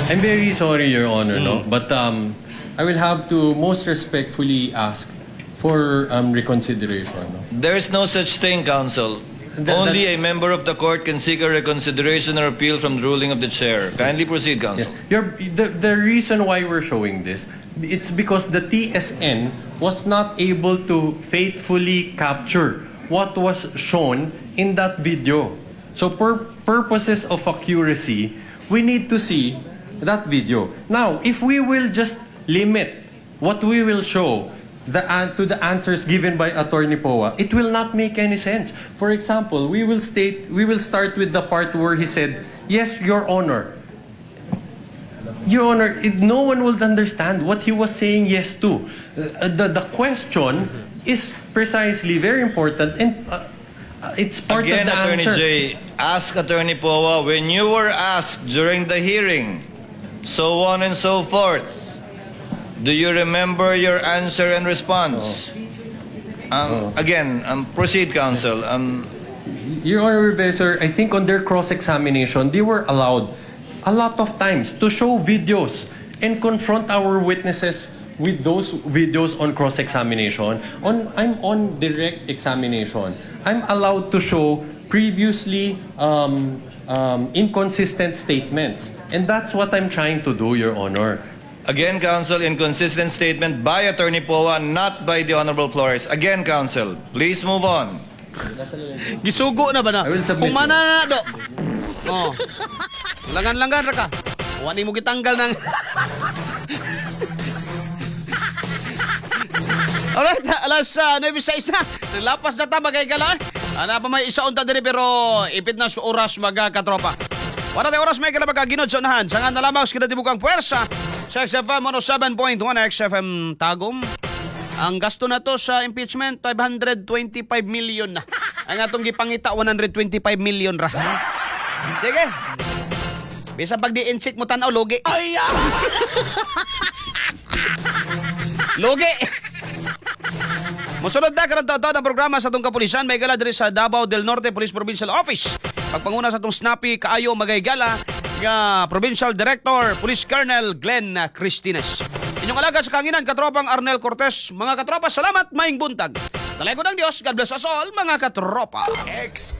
I'm very sorry, Your Honor, no? But I will have to most respectfully ask for reconsideration. No? There is no such thing, counsel. Only a member of the court can seek a reconsideration or appeal from the ruling of the chair. Kindly proceed, counsel. Yes. The reason why we're showing this, it's because the TSN was not able to faithfully capture what was shown in that video. So for purposes of accuracy, we need to see that video. Now, if we will just limit what we will show to the answers given by Attorney Poa, it will not make any sense. For example, we will start with the part where he said, "Yes, Your Honor." Your Honor, no one will understand what he was saying yes to. The question is precisely very important, and it's part Again, of the Attorney answer. J, ask Attorney Poa, when you were asked during the hearing, so on and so forth, do you remember your answer and response? Again, proceed, counsel. Your Honor, Professor, I think on their cross-examination, they were allowed a lot of times to show videos and confront our witnesses with those videos on cross-examination. I'm on direct examination. I'm allowed to show previously inconsistent statements. And that's what I'm trying to do, Your Honor. Again, counsel, inconsistent statement by Attorney Poa, not by the Honorable Flores. Again, counsel, please move on. Gisugo na ba na? I will submit. Kung mana na do. Oh. Langan-langan ra ka. Wani mo gitanggal ng Alright, alas 9:06 na. Lapas na ta magay-gala. Ana pa may isa unta diri pero ipit na sa oras magkatropa. Wala tayo oras may kala magkaginod sa unahan. Sangan na lamang sa kinatibukang puwersa sa XFM 107.1 XFM Tagum. Ang gasto na to sa impeachment 525 million na. Ang atong gipangita 125 million ra. Sige. Bisa pag di-insik mo tanaw logi. Ay! Logi. Musunod na karantado ng programa sa itong kapulisan. May gala diri sa Davao del Norte Police Provincial Office. Pagpanguna sa itong snappy kaayo magaygala nga Provincial Director Police Colonel Glenn Cristines. Inyong alagad sa kanginan, katropang Arnel Cortez. Mga katropa, salamat, maing buntag. Talego ng Diyos, God bless us all, mga katropa.